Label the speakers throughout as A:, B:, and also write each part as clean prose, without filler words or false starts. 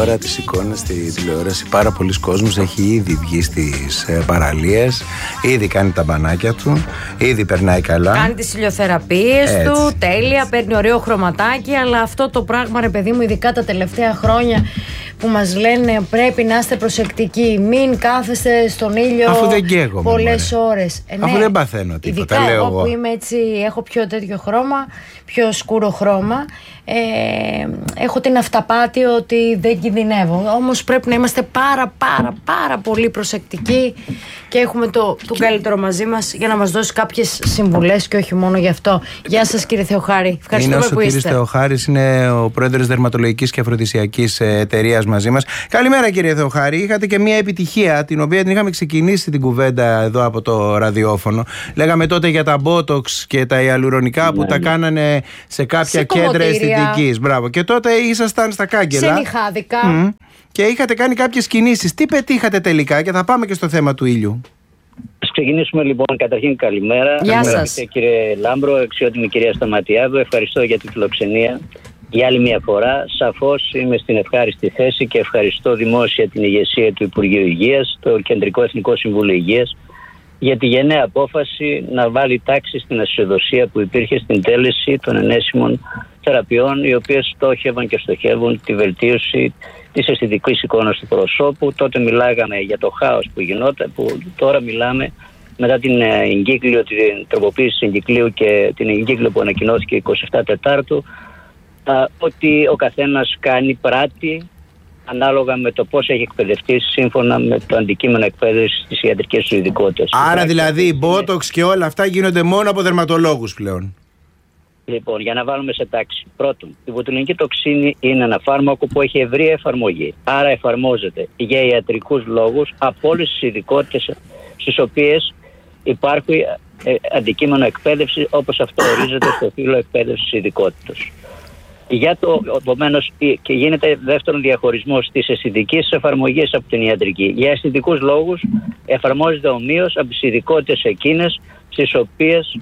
A: τώρα τις εικόνες στη τηλεόραση. Πάρα πολλοί κόσμος έχει ήδη βγει στις παραλίες, ήδη κάνει τα μπανάκια του, ήδη περνάει καλά.
B: Κάνει τις ηλιοθεραπείες του, τέλεια, παίρνει ωραίο χρωματάκι. Αλλά αυτό το πράγμα, ρε παιδί μου, ειδικά τα τελευταία χρόνια που μας λένε πρέπει να είστε προσεκτικοί, μην κάθεστε στον ήλιο πολλές ώρες.
A: Αφού δεν παθαίνω τίποτα,
B: ειδικά
A: λέω
B: εγώ που είμαι έτσι, έχω πιο τέτοιο χρώμα, πιο σκούρο χρώμα, έχω την αυταπάτη ότι δεν κινδυνεύω. Όμως πρέπει να είμαστε πάρα πολύ προσεκτικοί και έχουμε τον καλύτερο μαζί μας για να μας δώσει κάποιες συμβουλές και όχι μόνο γι' αυτό. Γεια σας, κύριε Θεοχάρη, ευχαριστούμε που είστε.
A: Ο κύριος Θεοχάρης είναι ο πρόεδρος Δερματολογικής και Αφροδισιακής εταιρείας μαζί μας. Καλημέρα, κύριε Θεοχάρη. Είχατε και μια επιτυχία την οποία την είχαμε ξεκινήσει την κουβέντα εδώ από το ραδιόφωνο. Λέγαμε τότε για τα botox και τα ιαλουρονικά που τα κάνανε σε κάποια κέντρα αισθητικής. Μπράβο. Και τότε ήσασταν στα κάγκελα.
B: Σε νυχάδικα.
A: Και είχατε κάνει κάποιες κινήσεις. Τι πετύχατε τελικά? Και θα πάμε και στο θέμα του ήλιου.
C: Ας ξεκινήσουμε λοιπόν. Καταρχήν καλημέρα.
B: Γεια σας.
C: Κύριε Λάμπρο, αξιότιμη κυρία Σταματιάδου, ευχαριστώ για την φιλοξενία. Για άλλη μια φορά, σαφώς είμαι στην ευχάριστη θέση και ευχαριστώ δημόσια την ηγεσία του Υπουργείου Υγείας, το Κεντρικό Εθνικό Συμβούλιο Υγείας, για τη γενναία απόφαση να βάλει τάξη στην ασιοδοσία που υπήρχε στην τέλεση των ενέσιμων θεραπείων, οι οποίες στόχευαν και στοχεύουν τη βελτίωση της αισθητικής εικόνας του προσώπου. Τότε μιλάγαμε για το χάος που γινόταν, που τώρα μιλάμε μετά την εγκύκλιο, την τροποποίηση της εγκυκλίου και την εγκύκλιο που ανακοινώθηκε 27 Τετάρτου, ότι ο καθένας κάνει πράτη ανάλογα με το πώς έχει εκπαιδευτεί σύμφωνα με το αντικείμενο εκπαίδευσης της ιατρικής του ειδικότητας.
A: Άρα δηλαδή botox και όλα αυτά γίνονται μόνο από δερματολόγους πλέον.
C: Λοιπόν, για να βάλουμε σε τάξη. Πρώτον, η βοτουλινική τοξίνη είναι ένα φάρμακο που έχει ευρεία εφαρμογή. Άρα εφαρμόζεται για ιατρικούς λόγους από όλες τις ειδικότητες στις οποίες υπάρχει αντικείμενο εκπαίδευση, όπως αυτό ορίζεται στο φύλλο εκπαίδευσης ειδικότητας. Επομένως, και γίνεται δεύτερον διαχωρισμός της αισθητικής εφαρμογής από την ιατρική. Για αισθητικούς λόγους εφαρμόζεται ομοίως από τις ειδικότητες εκείνες στις οποίες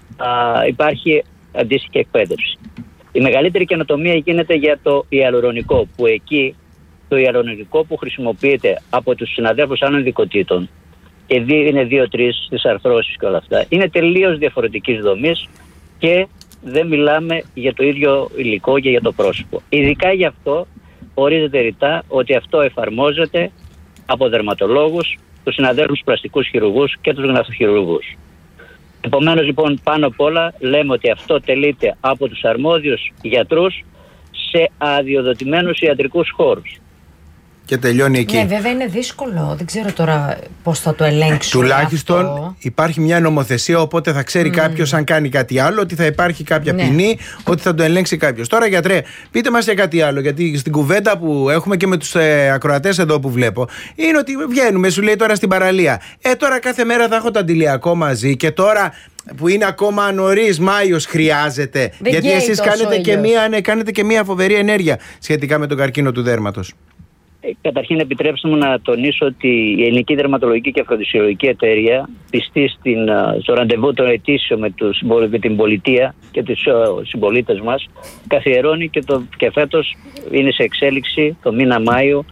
C: υπάρχει αντίστοιχη εκπαίδευση. Η μεγαλύτερη καινοτομία γίνεται για το ιαλουρονικό, που εκεί το ιαλουρονικό που χρησιμοποιείται από τους συναδέλφους άλλων ειδικοτήτων και είναι 2-3 στις αρθρώσεις και όλα αυτά, είναι τελείως διαφορετικής δομής και δεν μιλάμε για το ίδιο υλικό και για το πρόσωπο. Ειδικά γι' αυτό ορίζεται ρητά ότι αυτό εφαρμόζεται από δερματολόγους, τους συναδέλφους πλαστικούς χειρουργούς και τους γναθοχειρουργούς. Επομένως λοιπόν, πάνω απ' όλα λέμε ότι αυτό τελείται από τους αρμόδιους γιατρούς σε αδειοδοτημένους ιατρικούς χώρους.
A: Και τελειώνει εκεί.
B: Ναι, βέβαια είναι δύσκολο. Δεν ξέρω τώρα πώς θα το ελέγξουμε.
A: Τουλάχιστον
B: αυτό.
A: Υπάρχει μια νομοθεσία, οπότε θα ξέρει κάποιος αν κάνει κάτι άλλο, ότι θα υπάρχει κάποια ποινή, ότι θα το ελέγξει κάποιος. Τώρα, γιατρέ, πείτε μας για κάτι άλλο. Γιατί στην κουβέντα που έχουμε και με τους ακροατές εδώ που βλέπω, είναι ότι βγαίνουμε, σου λέει τώρα στην παραλία. Τώρα κάθε μέρα θα έχω το αντιλιακό μαζί και τώρα που είναι ακόμα νωρίς, Μάιος, χρειάζεται. Γιατί εσείς κάνετε και μια φοβερή ενέργεια σχετικά με τον καρκίνο του δέρματος.
C: Καταρχήν, επιτρέψτε μου να τονίσω ότι η Ελληνική Δερματολογική και Αφροδισιολογική Εταιρεία, πιστή στο ραντεβού των ετήσεων με την πολιτεία και τους συμπολίτες μας, καθιερώνει και φέτος είναι σε εξέλιξη το μήνα Μάιο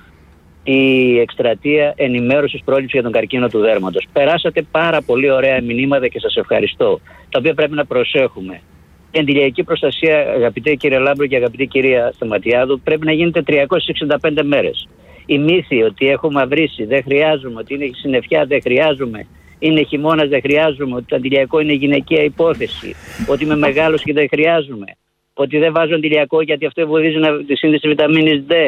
C: η εκστρατεία ενημέρωσης πρόληψης για τον καρκίνο του δέρματος. Περάσατε πάρα πολύ ωραία μηνύματα και σας ευχαριστώ, τα οποία πρέπει να προσέχουμε. Η αντιλιακή προστασία, αγαπητέ κύριε Λάμπρο και αγαπητή κυρία Σταματιάδου, πρέπει να γίνεται 365 μέρες. Η μύθη ότι έχω μαυρίσει, δεν χρειάζομαι, ότι είναι συννεφιά, δεν χρειάζομαι, είναι χειμώνας, δεν χρειάζομαι, ότι το αντιλιακό είναι γυναικεία υπόθεση, ότι είμαι μεγάλος και δεν χρειάζομαι, ότι δεν βάζω αντιλιακό γιατί αυτό βοηθήσει τη σύνδεση βιταμίνης D.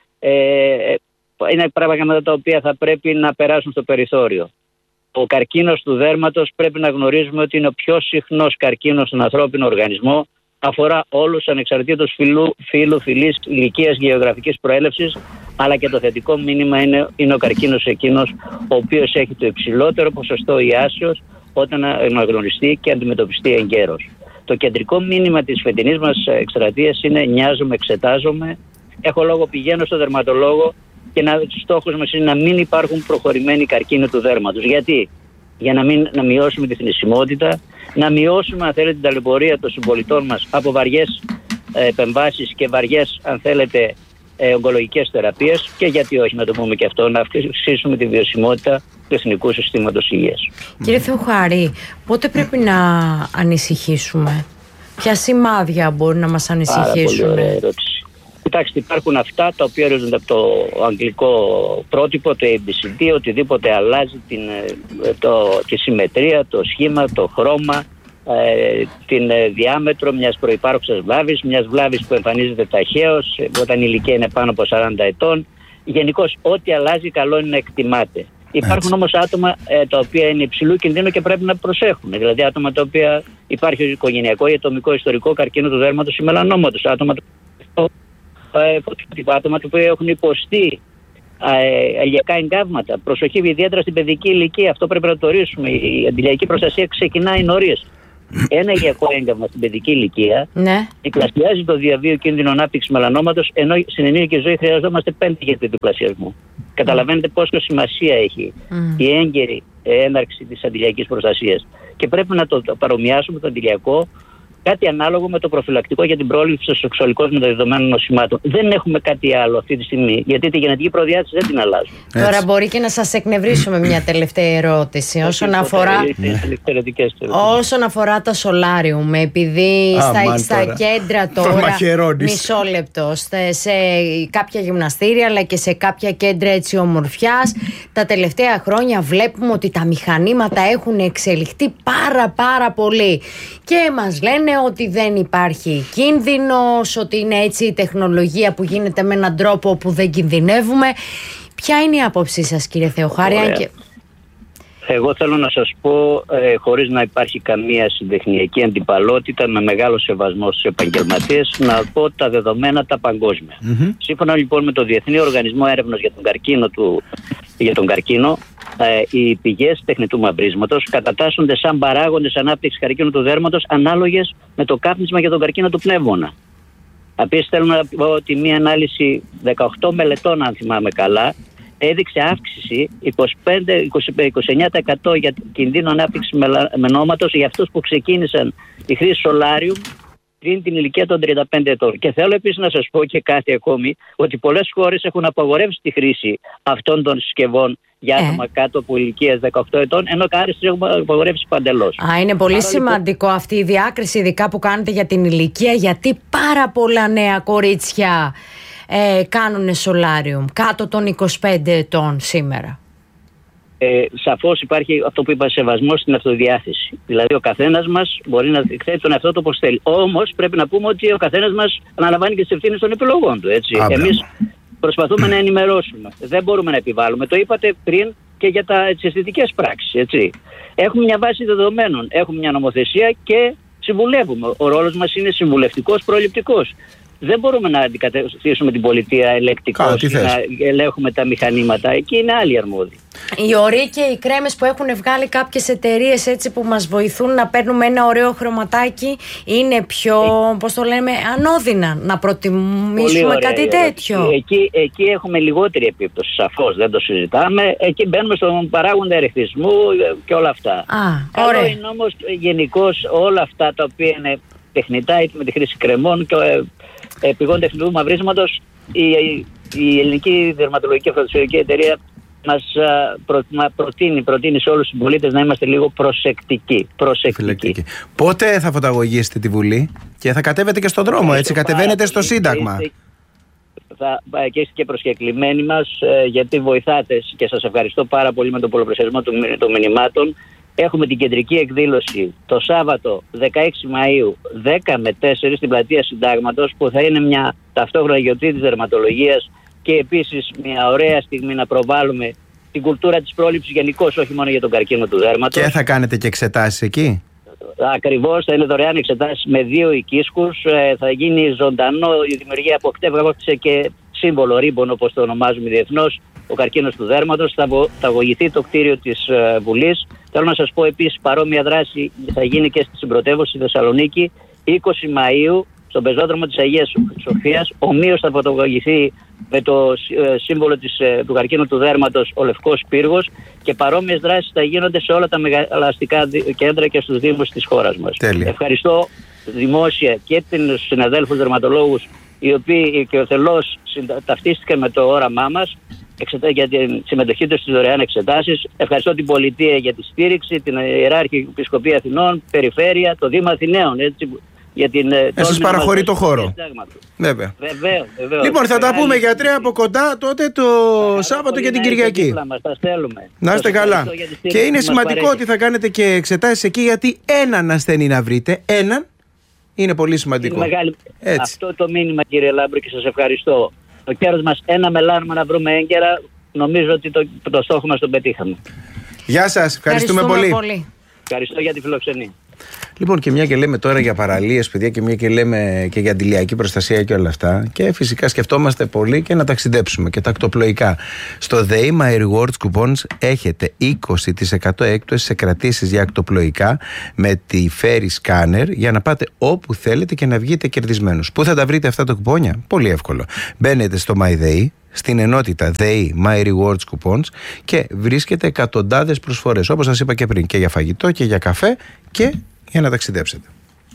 C: Είναι πράγματα τα οποία θα πρέπει να περάσουν στο περιθώριο. Ο καρκίνος του δέρματος πρέπει να γνωρίζουμε ότι είναι ο πιο συχνός καρκίνος στον ανθρώπινο οργανισμό. Αφορά όλους ανεξαρτήτως φύλου, φυλής, ηλικίας, γεωγραφικής προέλευσης, αλλά και το θετικό μήνυμα είναι ο καρκίνος εκείνος ο οποίος έχει το υψηλότερο ποσοστό ιάσεως όταν αναγνωριστεί και αντιμετωπιστεί εγκαίρως. Το κεντρικό μήνυμα της φετινής μας εκστρατείας είναι νοιάζομαι, εξετάζομαι, έχω λόγο, πηγαίνω στο δερματολόγο και στόχος μας είναι να μην υπάρχουν προχωρημένοι καρκίνοι του δέρματος. Γιατί? Για να μειώσουμε τη θνησιμότητα, να μειώσουμε αν θέλετε την ταλαιπωρία των συμπολιτών μας από βαριές επεμβάσεις και βαριές αν θέλετε ογκολογικές θεραπείες και γιατί όχι να το πούμε και αυτό, να αυξήσουμε τη βιωσιμότητα του εθνικού συστήματος υγείας.
B: Κύριε Θεοχάρη, πότε πρέπει να ανησυχήσουμε? Ποια σημάδια μπορεί να μας ανησυχήσουν?
C: Πάρα πολύ ωραία ερώτηση. Κοιτάξτε, υπάρχουν αυτά τα οποία ορίζονται από το αγγλικό πρότυπο, το ABCD, οτιδήποτε αλλάζει τη συμμετρία, το σχήμα, το χρώμα, την διάμετρο μιας προϋπάρχουσας βλάβης, μιας βλάβης που εμφανίζεται ταχαίως όταν η ηλικία είναι πάνω από 40 ετών. Γενικώς ό,τι αλλάζει καλό είναι να εκτιμάται. Υπάρχουν όμως άτομα τα οποία είναι υψηλού κινδύνου και πρέπει να προσέχουν. Δηλαδή άτομα τα οποία υπάρχει οικογενειακό ή ατομικό ιστορικό καρκίνο του δέρματος ή μελανόματος. Άτομα τα οποία έχουν υποστεί ηλιακά εγκάβματα. Προσοχή ιδιαίτερα στην παιδική ηλικία. Αυτό πρέπει να το ορίσουμε. Η αντιλιακή προστασία ξεκινάει νωρίς. Ένα ηλιακό έγκαυμα στην παιδική ηλικία διπλασιάζει το διαβίω κίνδυνο ανάπτυξης μελανόματος, ενώ στην ενήλικη ζωή χρειαζόμαστε 5 για το διπλασιασμό. Καταλαβαίνετε πόσο σημασία έχει η έγκαιρη έναρξη της αντιλιακής προστασίας. Και πρέπει να το παρομοιάσουμε το αντιλιακό κάτι ανάλογο με το προφυλακτικό για την πρόληψη των σεξουαλικώς μεταδεδομένων νοσημάτων. Δεν έχουμε κάτι άλλο αυτή τη στιγμή, γιατί τη γενετική προδιάθεση δεν την αλλάζουμε.
B: Τώρα μπορεί και να σας εκνευρίσουμε μια τελευταία ερώτηση όσον αφορά τα σολάριουμ, επειδή στα κέντρα τώρα, μισό λεπτό, σε κάποια γυμναστήρια αλλά και σε κάποια κέντρα έτσι ομορφιάς, τα τελευταία χρόνια βλέπουμε ότι τα μηχανήματα έχουν εξελιχθεί πάρα πολύ και μας λένε ότι δεν υπάρχει κίνδυνος, ότι είναι έτσι η τεχνολογία που γίνεται με έναν τρόπο που δεν κινδυνεύουμε. Ποια είναι η άποψή σας, κύριε Θεοχάρη?
C: Εγώ θέλω να σας πω, χωρίς να υπάρχει καμία συντεχνιακή αντιπαλότητα, με μεγάλο σεβασμό στους επαγγελματίες, να πω τα δεδομένα τα παγκόσμια. Σύμφωνα λοιπόν με το Διεθνή Οργανισμό Έρευνας για τον καρκίνο, οι πηγές τεχνητού μαυρίσματος κατατάσσονται σαν παράγοντες ανάπτυξης καρκίνου του δέρματος ανάλογες με το κάπνισμα για τον καρκίνο του πνεύμονα. Επίσης θέλω να πω ότι μία ανάλυση 18 μελετών, αν θυμάμαι καλά, έδειξε αύξηση 25-29% για κινδύνο ανάπτυξης μελανόματος για αυτούς που ξεκίνησαν τη χρήση σολάριου πριν την ηλικία των 35 ετών. Και θέλω επίσης να σας πω και κάτι ακόμη, ότι πολλές χώρες έχουν απαγορεύσει τη χρήση αυτών των συσκευών για άτομα κάτω από ηλικίας 18 ετών, ενώ άλλες τις έχουν απαγορεύσει παντελώς.
B: Είναι πολύ σημαντικό αυτή η διάκριση, ειδικά που κάνετε για την ηλικία, γιατί πάρα πολλά νέα κορίτσια κάνουν σολάριουμ κάτω των 25 ετών σήμερα.
C: Σαφώς υπάρχει αυτό που είπα, σεβασμός στην αυτοδιάθεση. Δηλαδή ο καθένας μας μπορεί να εκθέτει τον εαυτό του όπως θέλει. Όμως πρέπει να πούμε ότι ο καθένας μας αναλαμβάνει και τις ευθύνες των επιλογών του. Έτσι. Εμείς προσπαθούμε να ενημερώσουμε. Δεν μπορούμε να επιβάλλουμε. Το είπατε πριν και για τις αισθητικές πράξεις. Έτσι. Έχουμε μια βάση δεδομένων. Έχουμε μια νομοθεσία και συμβουλεύουμε. Ο ρόλος μας είναι συμβουλευτικός, προληπτικός. Δεν μπορούμε να αντικαταστήσουμε την πολιτεία ελεκτικώς και να ελέγχουμε τα μηχανήματα. Εκεί είναι άλλοι αρμόδιοι.
B: Οι οροί και οι κρέμες που έχουν βγάλει κάποιες εταιρείες έτσι που μας βοηθούν να παίρνουμε ένα ωραίο χρωματάκι είναι πιο, πώς το λέμε, ανώδυνα να προτιμήσουμε κάτι τέτοιο.
C: Εκεί έχουμε λιγότερη επίπτωση, σαφώς, δεν το συζητάμε. Εκεί μπαίνουμε στον παράγοντα ερεθισμού και όλα αυτά. Καλό είναι όμως γενικώς όλα αυτά τα οποία είναι τεχνητά, είτε με τη χρήση κρεμών και πηγών τεχνητού μαυρίσματος, η Ελληνική Δερματολογική Φροντιστηριακή Εταιρεία μας προτείνει σε όλους τους πολίτες να είμαστε λίγο προσεκτικοί.
A: Πότε θα φωταγωγήσετε τη Βουλή και θα κατέβετε και στον δρόμο, έτσι, κατεβαίνετε στο Σύνταγμα?
C: Και είστε και προσκεκλημένοι μας, γιατί βοηθάτε και σας ευχαριστώ πάρα πολύ με τον πολλαπλασιασμό των μηνυμάτων. Έχουμε την κεντρική εκδήλωση το Σάββατο 16 Μαΐου 10 με 4 στην πλατεία Συντάγματος, που θα είναι μια ταυτόχρονα γιορτή της δερματολογίας και επίσης μια ωραία στιγμή να προβάλλουμε την κουλτούρα της πρόληψης γενικώς, όχι μόνο για τον καρκίνο του δέρματος.
A: Και θα κάνετε και εξετάσεις εκεί?
C: Ακριβώς, θα είναι δωρεάν εξετάσεις με 2 οικίσκους, θα γίνει ζωντανό η δημιουργία από κτέβγαψε και σύμβολο ρίμπον, όπως το ονομάζουμε διεθνώς, ο καρκίνος του δέρματος. Θα βοηθεί το κτίριο της Βουλής. Θέλω να σας πω επίσης, παρόμοια δράση θα γίνει και στη συμπρωτεύουσα στη Θεσσαλονίκη 20 Μαΐου στον πεζόδρομο της Αγίας Σοφίας. Ομοίως θα φωτογραφηθεί με το σύμβολο του καρκίνου του δέρματος ο Λευκός Πύργος, και παρόμοιες δράσεις θα γίνονται σε όλα τα μεγαλαστικά κέντρα και στους δήμους της χώρας μας.
A: Τέλεια.
C: Ευχαριστώ δημόσια και τους συναδέλφους δερματολόγους οι οποίοι οικειοθελώς ταυτίστηκαν με το όραμά μας για τη συμμετοχή τους στις δωρεάν εξετάσεις. Ευχαριστώ την πολιτεία για τη στήριξη, την Ιεράρχη Επισκοπή Αθηνών, Περιφέρεια, το Δήμο Αθηναίων, έτσι, για την
A: σας παραχωρεί το χώρο. Βέβαια.
C: Βεβαίως.
A: Λοιπόν, θα τα πούμε, γιατρέ, από κοντά τότε το Σάββατο και την Κυριακή. Να είστε καλά. Και είναι σημαντικό ότι θα κάνετε και εξετάσεις εκεί, γιατί έναν ασθενή να βρείτε, έναν, είναι πολύ σημαντικό.
C: Αυτό το μήνυμα, κύριε Λάμπρη, και σας ευχαριστώ. Το κέρδος μας, ένα μελάνωμα να βρούμε έγκαιρα, νομίζω ότι το στόχο μας τον πετύχαμε.
A: Γεια σας, ευχαριστούμε πολύ.
C: Ευχαριστώ για τη φιλοξενία.
A: Λοιπόν, και μια και λέμε τώρα για παραλίες, παιδιά, και μια και λέμε και για αντιλιακή προστασία και όλα αυτά, και φυσικά σκεφτόμαστε πολύ και να ταξιδέψουμε και τα ακτοπλοϊκά. Στο The My Rewards Coupons έχετε 20% έκπτωση σε κρατήσεις για ακτοπλοϊκά με τη Ferry Scanner, για να πάτε όπου θέλετε και να βγείτε κερδισμένους. Πού θα τα βρείτε αυτά τα κουπόνια? Πολύ εύκολο. Μπαίνετε στο My στην ενότητα ΔΕΗ My Rewards Coupons και βρίσκετε εκατοντάδες προσφορές, όπως σας είπα και πριν, και για φαγητό και για καφέ και για να ταξιδέψετε.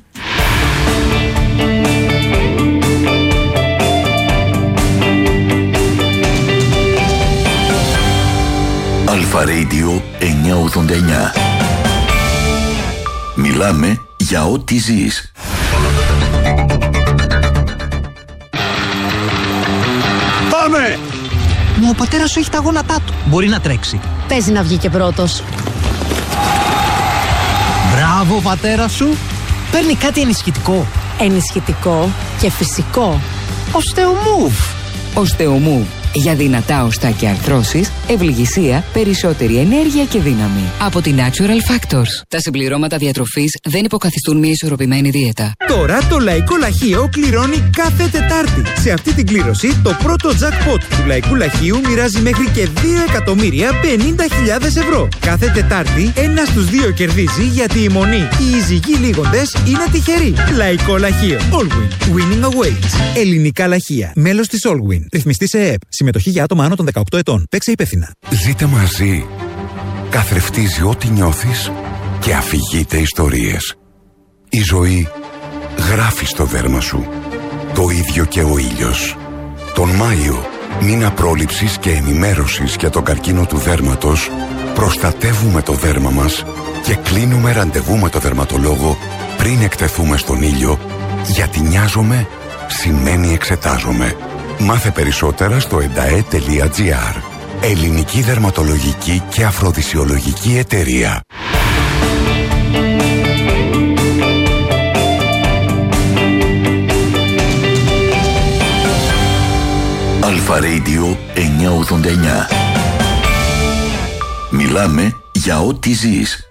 D: Αλφα Radio 989. Μιλάμε για ό,τι ζεις.
E: Πάμε! Μα ο πατέρας σου έχει τα γόνατά του. Μπορεί να τρέξει.
B: Παίζει να βγει και πρώτος.
E: Μπράβο, πατέρα σου. Παίρνει κάτι ενισχυτικό.
B: Ενισχυτικό και φυσικό.
E: Osteomove.
F: Osteomove. Για δυνατά οστά και αρθρώσεις, ευληγησία, περισσότερη ενέργεια και δύναμη. Από τη Natural Factors. Τα συμπληρώματα διατροφής δεν υποκαθιστούν μια ισορροπημένη δίαιτα.
G: Τώρα το Λαϊκό Λαχείο κληρώνει κάθε Τετάρτη. Σε αυτή την κλήρωση, το πρώτο jackpot του Λαϊκού Λαχείου μοιράζει μέχρι και 2.050.000 ευρώ. Κάθε Τετάρτη, ένας στους δύο κερδίζει, γιατί η μονή, οι εισηγοί λίγοντες, είναι τυχεροί. Λαϊκό Λαχείο. Allwin. Winning awaits. Ελληνικά Λαχεία. Μέλος της Allwin. Ρυθμιστή σε ΕΕΠ. Συμμετοχή για άτομα άνω των 18 ετών. Παίξε υπεύθυνα.
H: Ζείτε μαζί. Καθρεφτίζει ό,τι νιώθεις και αφηγείται ιστορίες. Η ζωή γράφει στο δέρμα σου. Το ίδιο και ο ήλιος. Τον Μάιο, μήνα πρόληψης και ενημέρωσης για τον καρκίνο του δέρματος, προστατεύουμε το δέρμα μας και κλείνουμε ραντεβού με το δερματολόγο πριν εκτεθούμε στον ήλιο, γιατί νοιάζομαι σημαίνει εξετάζομαι. Μάθε περισσότερα στο endae.gr. Ελληνική Δερματολογική και Αφροδισιολογική Εταιρεία.
D: Αλφα Radio 989. Μιλάμε για ό,τι ζεις.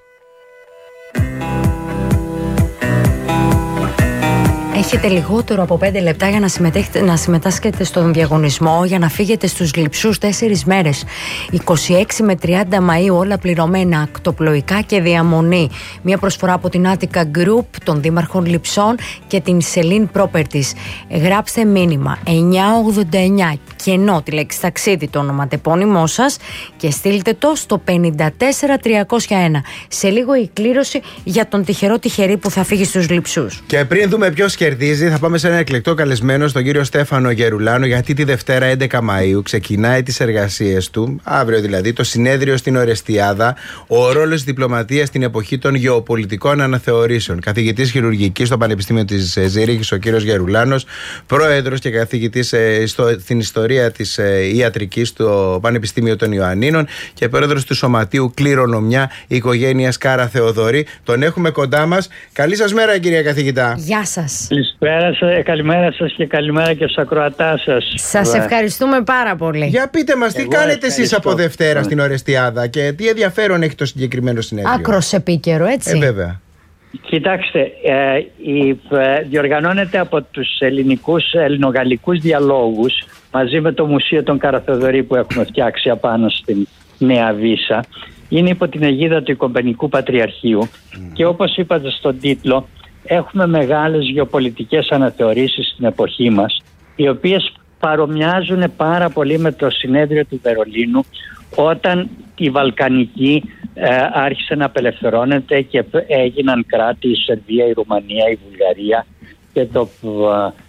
B: Έχετε λιγότερο από 5 λεπτά για να συμμετάσχετε στον διαγωνισμό για να φύγετε στους Λειψούς 4 μέρες. 26 με 30 Μαΐου, όλα πληρωμένα, ακτοπλοϊκά και διαμονή. Μια προσφορά από την Attica Group, των Δήμαρχων Λειψών και την Celine Properties. Γράψτε μήνυμα 989 κενό τη λέξη ταξίδι, το ονοματεπώνυμό σας, και στείλτε το στο 54301. Σε λίγο η κλήρωση για τον τυχερή που θα φύγει στους Λειψούς.
A: Και πριν δούμε ποιος κερδίζει, θα πάμε σε ένα εκλεκτό καλεσμένο, στον κύριο Στέφανο Γερουλάνο, γιατί τη Δευτέρα 11 Μαΐου ξεκινάει τις εργασίες του, αύριο δηλαδή, το συνέδριο στην Ορεστιάδα, ο ρόλος της διπλωματίας στην εποχή των γεωπολιτικών αναθεωρήσεων. Καθηγητής χειρουργικής στο Πανεπιστήμιο της Ζήριχης, ο κύριος Γερουλάνος, πρόεδρος και καθηγητής στην ιστορία της ιατρικής στο Πανεπιστήμιο των Ιωαννίνων και πρόεδρος του Σωματείου Κληρονομιά Οικογένειας Κάρα Θεοδωρή. Τον έχουμε κοντά μας. Καλή σας μέρα, κυρία καθηγητά.
B: Γεια σας.
C: Καλημέρα σας και καλημέρα και στους ακροατάς σας.
B: Σας ευχαριστούμε πάρα πολύ.
A: Για πείτε μας, τι κάνετε εσείς από Δευτέρα στην Ορεστιάδα και τι ενδιαφέρον έχει το συγκεκριμένο συνέδριο?
B: Άκρος επίκαιρο, έτσι.
C: Βέβαια. Κοιτάξτε, διοργανώνεται από τους ελληνογαλλικούς διαλόγους μαζί με το Μουσείο των Κάρα Θεοδωρή που έχουμε φτιάξει απάνω στην Νέα Βύσα. Είναι υπό την αιγίδα του Οικουμενικού Πατριαρχείου και όπως είπατε στον τίτλο, έχουμε μεγάλες γεωπολιτικές αναθεωρήσεις στην εποχή μας, οι οποίες παρομοιάζουν πάρα πολύ με το συνέδριο του Βερολίνου, όταν η Βαλκανική άρχισε να απελευθερώνεται και έγιναν κράτη η Σερβία, η Ρουμανία, η Βουλγαρία και το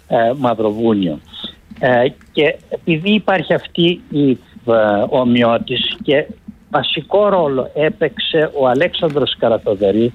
C: Μαυροβούνιο. Και επειδή υπάρχει αυτή η ομοιότηση και βασικό ρόλο έπαιξε ο Αλέξανδρος Καραθοδωρή,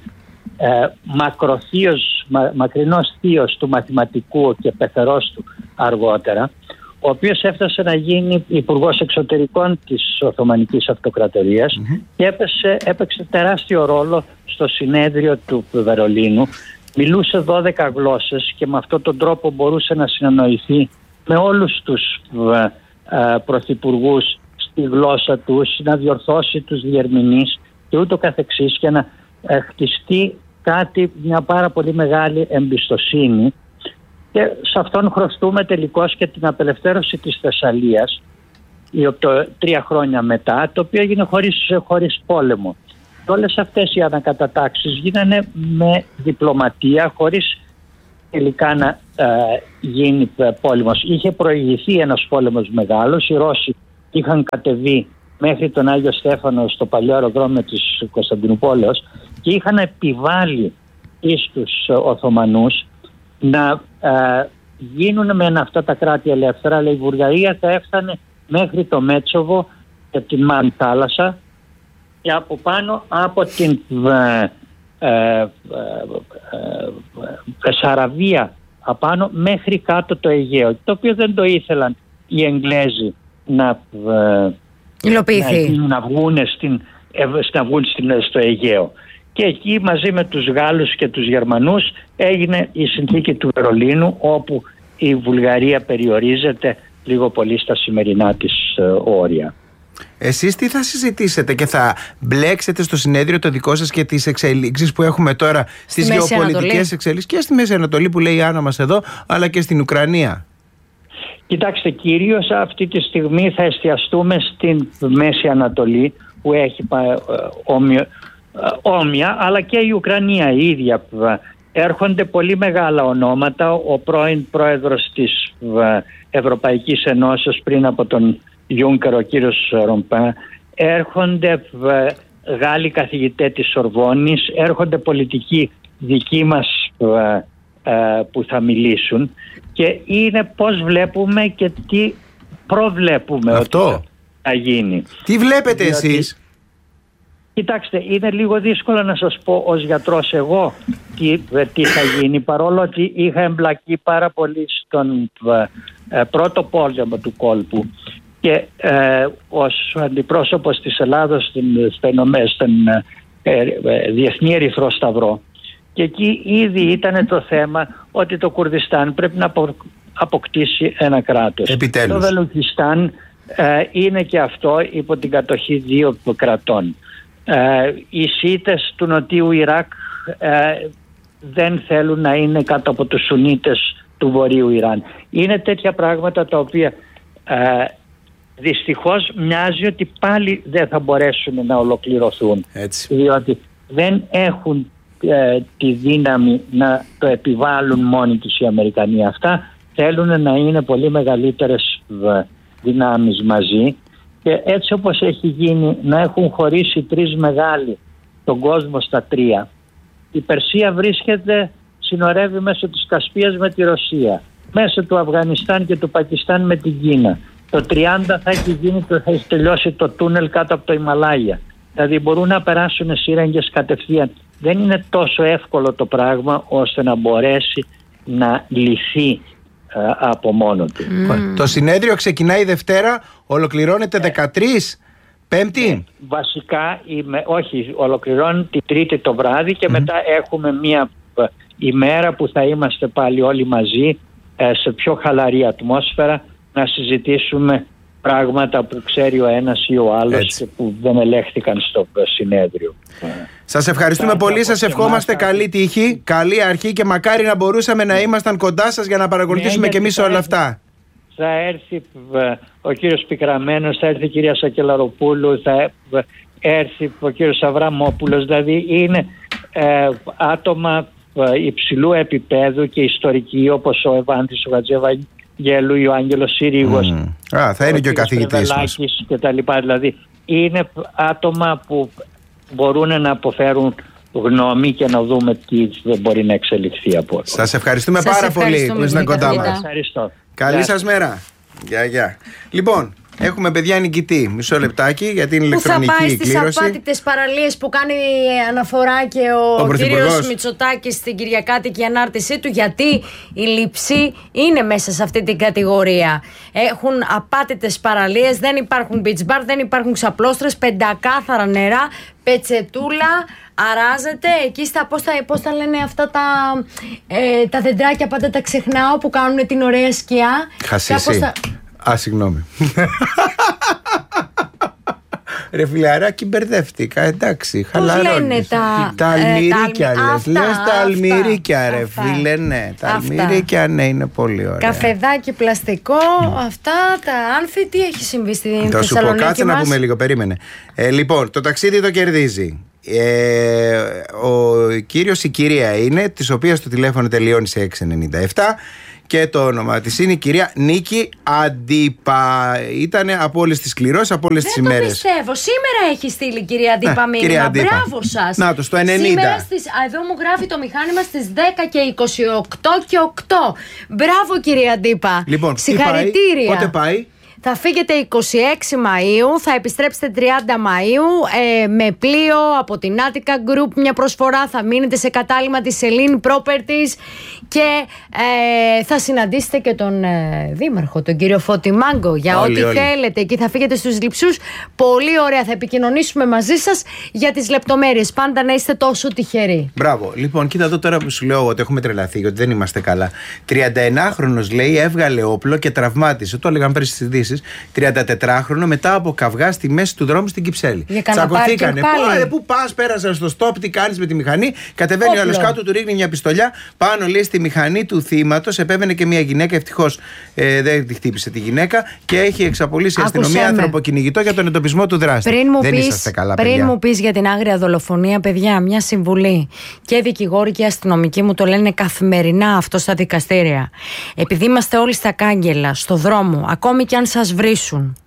C: μακρινός θείος του μαθηματικού και πεθερός του αργότερα, ο οποίος έφτασε να γίνει υπουργός εξωτερικών της Οθωμανικής Αυτοκρατορίας και έπαιξε τεράστιο ρόλο στο συνέδριο του Βερολίνου. Μιλούσε 12 γλώσσες και με αυτόν τον τρόπο μπορούσε να συνεννοηθεί με όλους τους πρωθυπουργούς στη γλώσσα τους, να διορθώσει τους διερμηνείς και ούτω καθεξής, και να χτιστεί μια πάρα πολύ μεγάλη εμπιστοσύνη. Και σε αυτόν χρωστούμε τελικώς και την απελευθέρωση της Θεσσαλίας 3 χρόνια μετά, το οποίο έγινε χωρίς πόλεμο. Όλες αυτές οι ανακατατάξεις γίνανε με διπλωματία, χωρίς τελικά να γίνει πόλεμος. Είχε προηγηθεί ένας πόλεμος μεγάλος. Οι Ρώσοι είχαν κατεβεί μέχρι τον Άγιο Στέφανο στο παλιό αεροδρόμιο της Κωνσταντινούπολης και είχαν επιβάλει στους Οθωμανούς να γίνουν με αυτά τα κράτη ελεύθερα, αλλά η Βουλγαρία θα έφτανε μέχρι το Μέτσοβο και την Μάνη θάλασσα και από πάνω από την Σαραβία απάνω μέχρι κάτω το Αιγαίο, το οποίο δεν το ήθελαν οι Εγγλέζοι να βγουν στο Αιγαίο. Και εκεί μαζί με τους Γάλλους και τους Γερμανούς έγινε η συνθήκη του Βερολίνου, όπου η Βουλγαρία περιορίζεται λίγο πολύ στα σημερινά της όρια.
A: Εσείς τι θα συζητήσετε και θα μπλέξετε στο συνέδριο το δικό σας και τις εξελίξεις που έχουμε τώρα στις γεωπολιτικές εξελίξεις και στη Μέση Ανατολή που λέει η Άννα μας εδώ, αλλά και στην Ουκρανία?
C: Κοιτάξτε, κυρίως αυτή τη στιγμή θα εστιαστούμε στην Μέση Ανατολή, που έχει όμοια, αλλά και η Ουκρανία η ίδια. Έρχονται πολύ μεγάλα ονόματα. Ο πρώην πρόεδρος της Ευρωπαϊκής Ενώσεως πριν από τον Γιούνκερ, ο κύριος Ρομπέ, έρχονται Γάλλοι καθηγητές της Σορβόνης, έρχονται πολιτικοί δικοί μας που θα μιλήσουν, και είναι πώς βλέπουμε και τι προβλέπουμε ότι θα γίνει.
A: Τι βλέπετε εσείς?
C: Κοιτάξτε, είναι λίγο δύσκολο να σας πω ως γιατρός εγώ τι θα γίνει, παρόλο ότι είχα εμπλακεί πάρα πολύ στον πρώτο πόλεμο του κόλπου και ως αντιπρόσωπος της Ελλάδος στον Διεθνή Ερυθρό Σταυρό, και εκεί ήδη ήταν το θέμα ότι το Κουρδιστάν πρέπει να αποκτήσει ένα κράτος.
A: Επιτέλους.
C: Το Βελουχιστάν είναι και αυτό υπό την κατοχή 2 κρατών. Οι Σιήτες του Νοτίου Ιράκ δεν θέλουν να είναι κάτω από τους Σουνίτες του Βορείου Ιράν. Είναι τέτοια πράγματα τα οποία δυστυχώς μοιάζει ότι πάλι δεν θα μπορέσουν να ολοκληρωθούν. Έτσι. Διότι δεν έχουν τη δύναμη να το επιβάλλουν μόνοι τους οι Αμερικανοί. Αυτά θέλουν να είναι πολύ μεγαλύτερες δυνάμεις μαζί, και έτσι όπως έχει γίνει να έχουν χωρίσει 3 μεγάλοι τον κόσμο στα 3. Η Περσία συνορεύει μέσω της Κασπίας με τη Ρωσία, μέσω του Αφγανιστάν και του Πακιστάν με την Κίνα. Το 30 θα έχει τελειώσει το τούνελ κάτω από το Ιμαλάια. Δηλαδή μπορούν να περάσουν σύραγγες κατευθείαν. Δεν είναι τόσο εύκολο το πράγμα ώστε να μπορέσει να λυθεί από μόνο του.
A: Το συνέδριο ξεκινάει Δευτέρα, ολοκληρώνεται 13 Πέμπτη.
C: Βασικά, όχι, ολοκληρώνει την Τρίτη το βράδυ και μετά έχουμε μια ημέρα που θα είμαστε πάλι όλοι μαζί σε πιο χαλαρή ατμόσφαιρα να συζητήσουμε πράγματα που ξέρει ο ένας ή ο άλλος και που δεν ελέγχθηκαν στο συνέδριο.
A: Σας ευχαριστούμε πολύ, σας ευχόμαστε καλή τύχη, καλή αρχή και μακάρι να μπορούσαμε να ήμασταν κοντά σας για να παρακολουθήσουμε και εμείς όλα αυτά.
C: Θα έρθει ο κύριος Πικραμένος, θα έρθει η κυρία Σακελαροπούλου, θα έρθει ο κύριος Αβραμόπουλος, δηλαδή είναι άτομα υψηλού επίπεδου και ιστορικοί, όπως ο Ευάνθης ο Χατζηβαγγέλου ή ο Άγγελος Συρίγος.
A: Θα είναι και ο καθηγητής μας.
C: Και τα λοιπά, δηλαδή είναι άτομα που μπορούν να αποφέρουν
I: γνώμη και να δούμε τι δεν μπορεί να εξελιχθεί από αυτό.
A: Σας ευχαριστούμε πάρα πολύ που ήσασταν κοντά μας.
I: Ευχαριστώ.
A: Καλή σας μέρα. Γεια. Λοιπόν, έχουμε παιδιά νικητή. Μισό λεπτάκι για την ηλεκτρονική κλήρωση.
B: Που θα πάει στις απάτητες παραλίες που κάνει αναφορά και ο κύριος Μητσοτάκης στην Κυριακάτικη ανάρτησή του, γιατί η Λειψή είναι μέσα σε αυτή την κατηγορία. Έχουν απάτητες παραλίες, δεν υπάρχουν beach bar, δεν υπάρχουν ξαπλώστρες, πεντακάθαρα νερά, πετσετούλα, αράζεται εκεί στα πώς τα λένε αυτά τα δεντράκια, πάντα τα ξεχνάω, που κάνουν την ωραία σκιά.
A: Χασίσι. Συγγνώμη. Ρε φιλαράκι, μπερδεύτηκα, εντάξει, χαλαρώνεις.
B: Πώς λένε
A: τα αλμυρίκια, λες τα αλμυρίκια, ρε φίλε, ναι. Τα αλμυρίκια, ναι, είναι πολύ ωραία.
B: Καφεδάκι πλαστικό, αυτά τα Άλφη, τι έχει συμβεί στην Θεσσαλονίκη μας?
A: Θα σου πω, κάτσε να πούμε λίγο, περίμενε. Λοιπόν, το ταξίδι το κερδίζει ο κύριος, η κυρία είναι, της οποίας το τηλέφωνο τελειώνει σε 697 και το όνομα της είναι η κυρία Νίκη Αντίπα. Ήτανε από όλες τις κληρώσεις, από όλες τις ημέρες.
B: Δεν το πιστεύω. Σήμερα έχει στείλει η κυρία Αντίπα μήνυμα. Μπράβο σας.
A: Να το, στο 90.
B: Σήμερα εδώ μου γράφει το μηχάνημα στις 10 και 28 και 8. Μπράβο κυρία Αντίπα.
A: Λοιπόν,
B: συγχαρητήρια.
A: Πότε πάει?
B: Θα φύγετε 26 Μαΐου, θα επιστρέψετε 30 Μαΐου με πλοίο από την Attica Group, μια προσφορά, θα μείνετε σε κατάλημα της Celine Properties και θα συναντήσετε και τον δήμαρχο, τον κύριο Φώτη Μάγκο, για ό,τι θέλετε. Εκεί θα φύγετε στους Λειψούς, πολύ ωραία, θα επικοινωνήσουμε μαζί σας για τις λεπτομέρειες, πάντα να είστε τόσο τυχεροί.
A: Μπράβο, λοιπόν, κοίτα εδώ τώρα που σου λέω ότι έχουμε τρελαθεί, ότι δεν είμαστε καλά. 39χρονος λέει έβγαλε όπλο και τραυμάτισε, το έλεγαν πριν στις ειδήσεις. 34χρονο μετά από καυγά στη μέση του δρόμου στην Κυψέλη. Τσακωθήκανε. Πού πας, πέρασαν στο στόπ, τι κάνεις με τη μηχανή. Κατεβαίνει ο άλλος κάτω, του ρίχνει μια πιστολιά. Πάνω λέει στη μηχανή του θύματος. Επέβαινε και μια γυναίκα. Ευτυχώς δεν τη χτύπησε τη γυναίκα. Και έχει εξαπολύσει η αστυνομία ανθρωποκυνηγητό για τον εντοπισμό του δράστη.
B: Πριν μου πεις για την άγρια δολοφονία, παιδιά, μια συμβουλή. Και δικηγόροι και αστυνομικοί μου το λένε καθημερινά αυτό στα δικαστήρια. Επειδή είμαστε όλοι στα κάγκελα, στο δρόμο, ακόμη και αν σας βρίσουν.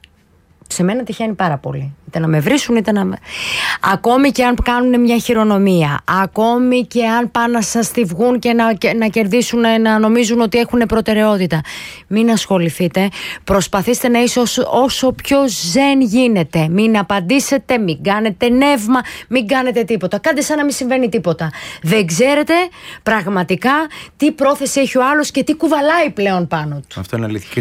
B: Σε μένα τυχαίνει πάρα πολύ. Είτε να με βρίσουν, είτε να με... Ακόμη και αν κάνουν μια χειρονομία, ακόμη και αν πάνε να σας τη βγουν και να κερδίσουν, να νομίζουν ότι έχουν προτεραιότητα, μην ασχοληθείτε. Προσπαθήστε να είστε όσο πιο ζεν γίνεται. Μην απαντήσετε, μην κάνετε νεύμα, μην κάνετε τίποτα. Κάντε σαν να μην συμβαίνει τίποτα. Δεν ξέρετε πραγματικά τι πρόθεση έχει ο άλλος και τι κουβαλάει πλέον πάνω του.
A: Αυτό είναι αλήθεια.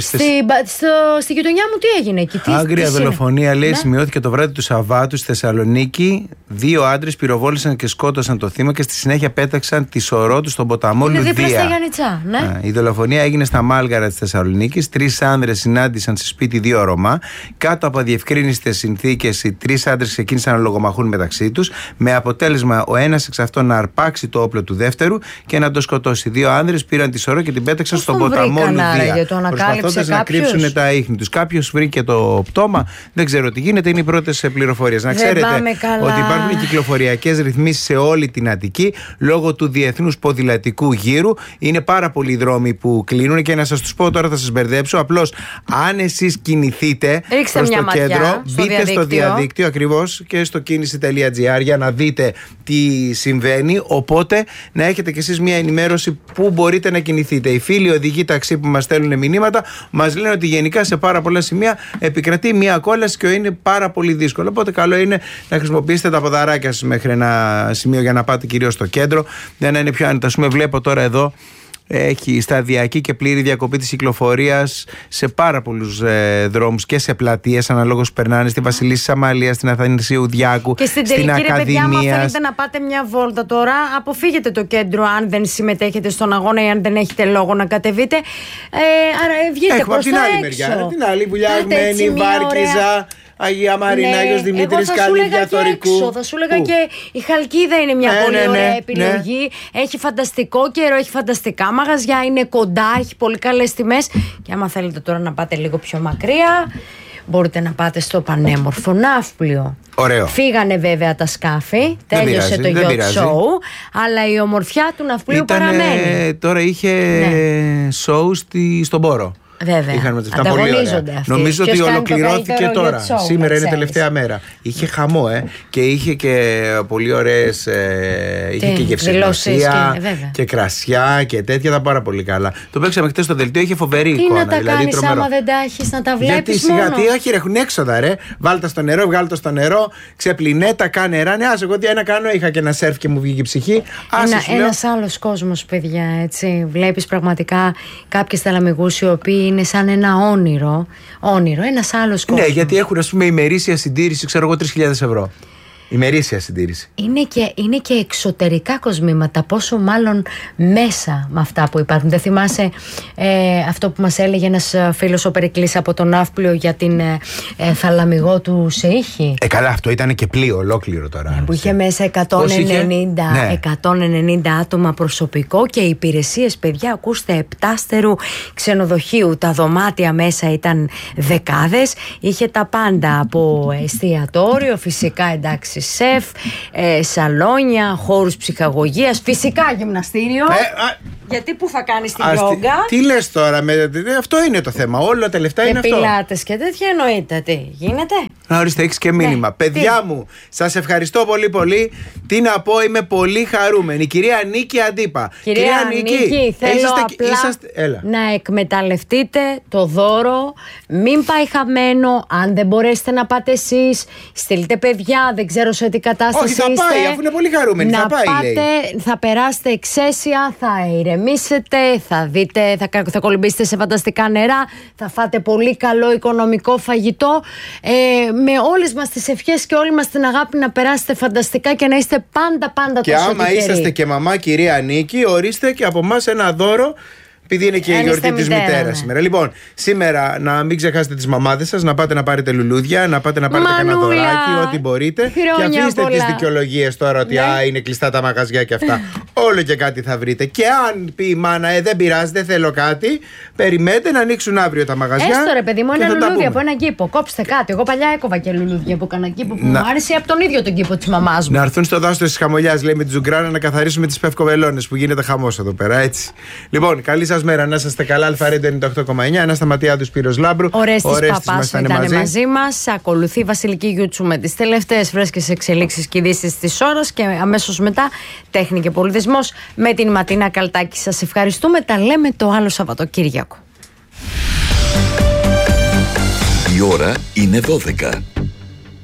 B: Στη γειτονιά μου τι έγινε εκεί?
A: Άγρια δολοφονία, λέει, σημειώθηκε το βράδυ του Σαββάτου στη Θεσσαλονίκη. 2 άντρες πυροβόλησαν και σκότωσαν το θύμα και στη συνέχεια πέταξαν τη σωρό του στον ποταμό Λουδία.
B: Δίπλα στα Γιαννιτσά, ναι.
A: Η δολοφονία έγινε στα Μάλγαρα της Θεσσαλονίκης. 3 άνδρες συνάντησαν σε σπίτι 2 Ρωμά. Κάτω από αδιευκρίνιστες συνθήκες, οι 3 άντρες ξεκίνησαν να λογομαχούν μεταξύ τους, με αποτέλεσμα ο ένας εξ αυτών να αρπάξει το όπλο του δεύτερου και να το σκοτώσει. 2 άνδρες πήραν τη σωρό και την πέταξαν στον ποταμό Λουδία, προσπαθώντας να κρύψουν τα ίχνη τους. Κάποιος βρήκε το πτώμα. Δεν ξέρω τι γίνεται, είναι οι πρώτες πληροφορίες. Να ξέρετε ότι υπάρχουν κυκλοφοριακές ρυθμίσεις σε όλη την Αττική λόγω του διεθνούς ποδηλατικού γύρου. Είναι πάρα πολλοί δρόμοι που κλείνουν και να σας τους πω τώρα, θα σας μπερδέψω. Απλώς, αν εσείς κινηθείτε προς το κέντρο, μπείτε στο διαδίκτυο ακριβώς και στο κίνηση.gr για να δείτε τι συμβαίνει. Οπότε να έχετε κι εσείς μια ενημέρωση που μπορείτε να κινηθείτε. Οι φίλοι οδηγοί ταξί που μας στέλνουν μηνύματα μας λένε ότι γενικά σε πάρα πολλά σημεία επικρατεί μια κόλαση και είναι πάρα πολύ δύσκολο. Οπότε καλό είναι να χρησιμοποιήσετε τα ποδαράκια σας μέχρι ένα σημείο για να πάτε κυρίως στο κέντρο. Δεν να είναι πιο άνετα. Ας πούμε, βλέπω τώρα εδώ έχει σταδιακή και πλήρη διακοπή της κυκλοφορίας σε πάρα πολλούς δρόμους και σε πλατείες αναλόγως περνάνε στη Βασιλίσσης Αμαλίας, στην Αθανασίου Διάκου,
B: και στην τελική, ρε παιδιά, άμα θέλετε να πάτε μια βόλτα τώρα, αποφύγετε το κέντρο αν δεν συμμετέχετε στον αγώνα ή αν δεν έχετε λόγο να κατεβείτε. Άρα βγείτε προς
A: την άλλη μεριά, την άλλη Βουλιαγμένη, Βάρκιζα, Αγία Μαρίνα, Άγιος Δημήτρης, Καλύβια, Θωρικού.
B: Θα σου έλεγα και η Χαλκίδα είναι μια πολύ ωραία επιλογή. Έχει φανταστικό καιρό, έχει φανταστικά μαγαζιά, είναι κοντά, έχει πολύ καλές τιμές. Και άμα θέλετε τώρα να πάτε λίγο πιο μακριά, μπορείτε να πάτε στο πανέμορφο Ναύπλιο.
A: Ωραίο.
B: Φύγανε βέβαια τα σκάφη, τέλειωσε το yacht show, αλλά η ομορφιά του Ναυπλίου παραμένει.
A: Τώρα είχε show στον Πόρο.
B: Βέβαια. Ανταγωνίζονται αυτοί.
A: Νομίζω ότι ολοκληρώθηκε τώρα. Σήμερα είναι τελευταία μέρα. Είχε χαμό, και είχε και πολύ ωραίες. Είχε και γευσηγνωσία και κρασιά και τέτοια. Ήταν πάρα πολύ καλά. Το παίξαμε χτες στο δελτίο, είχε φοβερή εικόνα.
B: Τι να τα κάνεις άμα δεν τα έχεις να τα βλέπεις?
A: Γιατί σιγά, τι έχει, έχουν έξοδα, ρε. Βάλτε στο νερό, βγάλτε στο νερό, ξεπλυνέτα, κάνε νερά. Ναι, εγώ τι ένα κάνω, είχα και ένα σερφ και μου βγήκε η ψυχή.
B: Ένας άλλος κόσμος, παιδιά, έτσι. Βλέπεις πραγματικά κάποιες θαλαμιγούς οι οποίοι είναι σαν ένα όνειρο, ένας άλλος κόσμος.
A: Ναι, γιατί έχουν, ας πούμε, ημερήσια συντήρηση, ξέρω εγώ, 3.000 ευρώ. Ημερήσια συντήρηση.
B: Είναι και εξωτερικά κοσμήματα, πόσο μάλλον μέσα με αυτά που υπάρχουν. Δεν θυμάσαι αυτό που μας έλεγε ένας φίλος ο Περικλής από τον Ναύπλιο για την θαλαμιγό του Σεΐχη?
A: Καλά, αυτό ήταν και πλοίο ολόκληρο τώρα.
B: Που είχε μέσα 190 άτομα προσωπικό και υπηρεσίες, παιδιά, ακούστε, επτάστερου ξενοδοχείου. Τα δωμάτια μέσα ήταν δεκάδες. Είχε τα πάντα, από εστιατόριο, φυσικά, εντάξει, σεφ, σαλόνια, χώρους ψυχαγωγίας, φυσικά γυμναστήριο. Γιατί πού θα κάνεις τη γιόγκα?
A: Τι λες τώρα, αυτό είναι το θέμα. Όλα τα λεφτά είναι αυτό.
B: Και πιλάτες και τέτοια, εννοείται. Τι γίνεται?
A: Να ορίστε, έχεις και μήνυμα. Παιδιά μου, σας ευχαριστώ πολύ πολύ. Τι να πω, είμαι πολύ χαρούμενη. Κυρία Νίκη Αντίπα.
B: Κυρία Νίκη, θέλω απλά να εκμεταλλευτείτε το δώρο. Μην πάει χαμένο. Αν δεν μπορέσετε να πάτε εσείς, στείλτε παιδιά, δεν ξέρω σε τι κατάσταση είστε.
A: Όχι, θα πάει, αφού είναι πολύ χαρούμενη. Θα πάει,
B: πάτε, λέει. Θα περάσετε εξαίσια, θα ηρεμήσετε, θα δείτε, θα κολυμπήσετε σε φανταστικά νερά, θα φάτε πολύ καλό οικονομικό φαγητό. Με όλες μας τις ευχές και όλη μας την αγάπη να περάσετε φανταστικά και να είστε πάντα
A: και
B: τόσο
A: άμα
B: τυχεροί.
A: είσαστε και μαμά, κυρία Νίκη, ορίστε και από εμάς ένα δώρο. Επειδή είναι και η γιορτή της μητέρας σήμερα. Λοιπόν, σήμερα να μην ξεχάσετε τις μαμάδες σας, να πάτε να πάρετε λουλούδια, να πάτε να πάρετε κανένα δωράκι, ό,τι μπορείτε. Και αφήστε τις δικαιολογίες τώρα ότι είναι κλειστά τα μαγαζιά και αυτά. Όλο και κάτι θα βρείτε. Και αν πει η μάνα, δεν πειράζει, δεν θέλω κάτι, περιμένετε να ανοίξουν αύριο τα μαγαζιά.
B: Έστω ρε παιδί μου, ένα λουλούδι από έναν κήπο. Κόψτε κάτι. Εγώ παλιά έκοβα και λουλούδια από έναν κήπο που μου άρεσε, από τον ίδιο τον κήπο της μαμάς μου.
A: Να έρθουν στο δάσο της Χαμολιάς, λέει, με τη Ζουγκράνα να καθαρίσουμε τις πευκοβελώνες που γίνεται χαμός εδώ πέρα, έτσι. Λοιπόν, καλή σας μέρα, να είστε καλά. Αλφαρέντο 98,9. Ένα Σταματιάδου Σπύρος Λάμπρου.
B: Ορέστης Παπάς ήταν μαζί μας. Ακολουθεί η Βασιλική Γιούτσου με τις τελευταίες φρέσκες εξελίξεις και ειδήσεις της ώρας. Και αμέσως μετά τέχνη και πολιτισμός με την Ματίνα Καλτάκη. Σας ευχαριστούμε. Τα λέμε το άλλο Σαββατοκύριακο.
D: Η ώρα είναι 12.